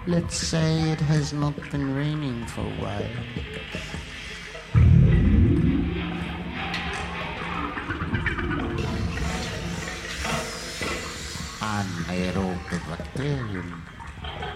Let's say it has not been raining for a while. Anaerobic bacterium